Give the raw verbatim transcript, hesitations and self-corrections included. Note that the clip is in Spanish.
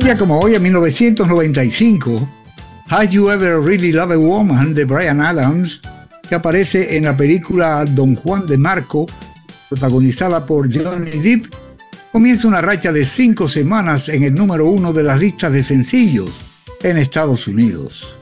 día como hoy, en mil novecientos noventa y cinco, Have You Ever Really Loved a Woman de Bryan Adams, que aparece en la película Don Juan de Marco, protagonizada por Johnny Depp, comienza una racha de cinco semanas en el número uno de las listas de sencillos en Estados Unidos.